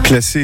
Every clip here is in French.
Classée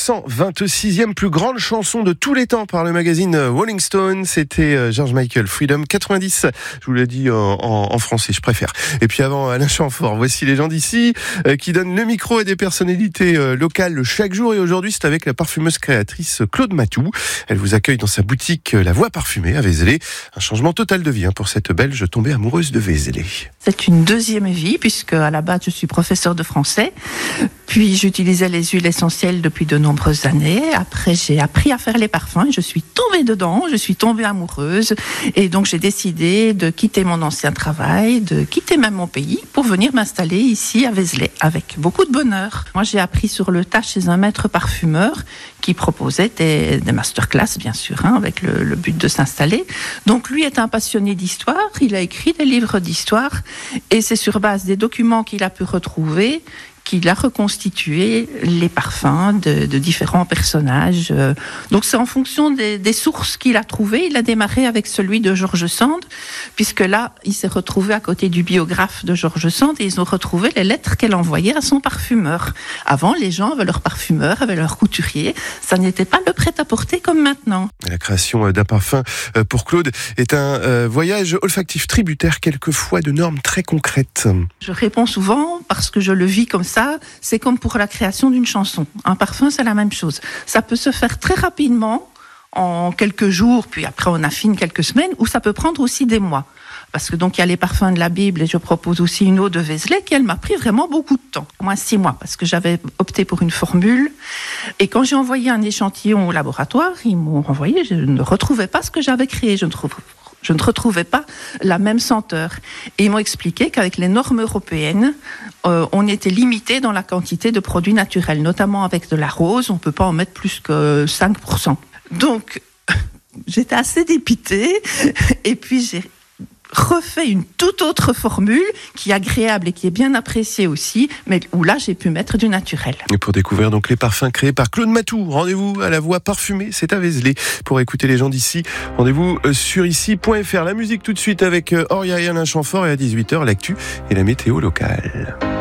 126e plus grande chanson de tous les temps par le magazine Rolling Stone, c'était George Michael, Freedom 90. Je vous l'ai dit en français, je préfère. Et puis avant Alain Chamfort, voici les gens d'ici qui donnent le micro à des personnalités locales chaque jour. Et aujourd'hui, c'est avec la parfumeuse créatrice Claude Matou. Elle vous accueille dans sa boutique La Voix Parfumée à Vézelay. Un changement total de vie pour cette Belge tombée amoureuse de Vézelay. C'est une deuxième vie puisque à la base je suis professeur de français. Puis j'utilisais les huiles essentielles depuis de nombreuses années. Après j'ai appris à faire les parfums. Je suis tombée dedans, je suis tombée amoureuse. Et donc j'ai décidé de quitter mon ancien travail, de quitter même mon pays pour venir m'installer ici à Vézelay avec beaucoup de bonheur. Moi j'ai appris sur le tas chez un maître parfumeur qui proposait des masterclass bien sûr, avec le but de s'installer. Donc lui est un passionné d'histoire, il a écrit des livres d'histoire et c'est sur base des documents qu'il a pu retrouver qu'il a reconstitué les parfums de différents personnages. Donc c'est en fonction des sources qu'il a trouvées. Il a démarré avec celui de George Sand, puisque là, il s'est retrouvé à côté du biographe de George Sand et ils ont retrouvé les lettres qu'elle envoyait à son parfumeur. Avant, les gens avaient leur parfumeur, avaient leur couturier. Ça n'était pas le prêt-à-porter comme maintenant. La création d'un parfum pour Claude est un voyage olfactif tributaire, quelquefois de normes très concrètes. Je réponds souvent parce que je le vis comme ça. C'est comme pour la création d'une chanson. Un parfum, c'est la même chose. Ça peut se faire très rapidement, en quelques jours, puis après on affine quelques semaines, ou ça peut prendre aussi des mois. Parce que donc il y a les parfums de la Bible et je propose aussi une eau de Vézelay qui elle m'a pris vraiment beaucoup de temps, au moins 6 mois, parce que j'avais opté pour une formule. Et quand j'ai envoyé un échantillon au laboratoire, ils m'ont renvoyé, je ne retrouvais pas ce que j'avais créé, je ne retrouvais pas la même senteur. Et ils m'ont expliqué qu'avec les normes européennes, on était limité dans la quantité de produits naturels, notamment avec de la rose, on ne peut pas en mettre plus que 5%. Donc, j'étais assez dépitée, et puis j'ai refait une toute autre formule qui est agréable et qui est bien appréciée aussi, mais où là j'ai pu mettre du naturel. Et pour découvrir donc les parfums créés par Claude Matou, rendez-vous à La Voix Parfumée, c'est à Vézelay. Pour écouter les gens d'ici, rendez-vous sur ici.fr. La musique tout de suite avec Oria et Alain Chamfort et à 18h l'actu et la météo locale.